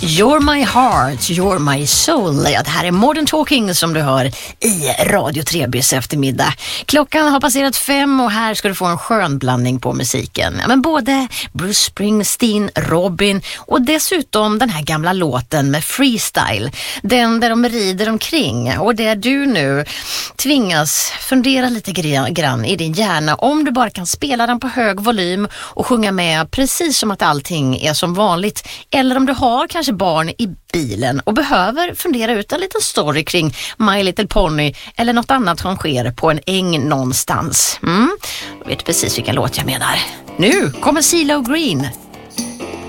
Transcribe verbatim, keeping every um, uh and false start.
You're my heart, you're my soul. Ja, det här är Modern Talking som du hör i Radio Trebys eftermiddag. Klockan har passerat fem och här ska du få en skön blandning på musiken. Ja, men både Bruce Springsteen, Robin och dessutom den här gamla låten med freestyle. Den där de rider omkring och där du nu tvingas fundera lite grann i din hjärna om du bara kan spela den på hög volym och sjunga med precis som att allting är som vanligt. Eller om du har kanske barn i bilen och behöver fundera ut en liten story kring My Little Pony eller något annat som sker på en äng någonstans. Mm? Jag vet precis vilken låt jag menar. Nu kommer CeeLo Green.